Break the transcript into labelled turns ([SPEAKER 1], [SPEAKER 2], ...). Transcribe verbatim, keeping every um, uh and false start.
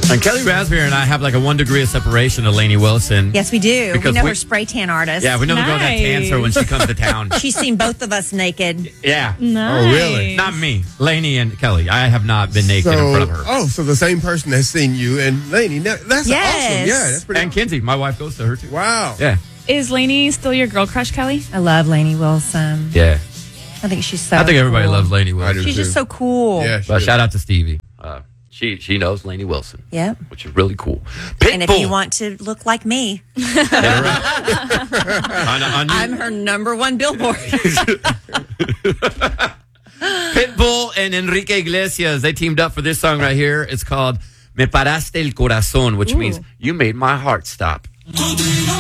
[SPEAKER 1] And Kelly Raspberry and I have like a one degree of separation to Lainey Wilson.
[SPEAKER 2] Yes, we do.
[SPEAKER 1] Because
[SPEAKER 2] we know
[SPEAKER 1] we-
[SPEAKER 2] her spray tan artist.
[SPEAKER 1] Yeah, we know the girl that tans her when she comes to town.
[SPEAKER 2] She's seen both of us naked.
[SPEAKER 1] Yeah.
[SPEAKER 3] Nice.
[SPEAKER 4] Oh, really?
[SPEAKER 1] Not me. Lainey and Kelly. I have not been naked
[SPEAKER 4] So,
[SPEAKER 1] in front of her.
[SPEAKER 4] oh, so the same person has seen you and Lainey. Now, that's
[SPEAKER 2] Yes.
[SPEAKER 4] awesome. Yeah, that's pretty
[SPEAKER 1] And Kinsey, my wife goes to her too.
[SPEAKER 4] Wow.
[SPEAKER 1] Yeah.
[SPEAKER 3] Is Lainey still your girl crush, Kelly?
[SPEAKER 2] I love Lainey Wilson.
[SPEAKER 1] Yeah.
[SPEAKER 2] I think she's so
[SPEAKER 1] I think everybody
[SPEAKER 2] cool.
[SPEAKER 1] loves Lainey
[SPEAKER 4] I
[SPEAKER 1] Wilson.
[SPEAKER 4] do
[SPEAKER 2] She's
[SPEAKER 4] too.
[SPEAKER 2] just so cool.
[SPEAKER 4] Yeah,
[SPEAKER 1] But
[SPEAKER 4] sure.
[SPEAKER 1] shout out to Stevie. Uh, she she knows Lainey Wilson.
[SPEAKER 2] Yep.
[SPEAKER 1] Which is really cool. Pitbull.
[SPEAKER 2] And if you want to look like me,
[SPEAKER 1] Get her out. on, on
[SPEAKER 2] I'm her number one billboard.
[SPEAKER 1] Pitbull and Enrique Iglesias, they teamed up for this song right here. It's called Me Paraste el Corazón, which
[SPEAKER 3] Ooh.
[SPEAKER 1] means you made my heart stop.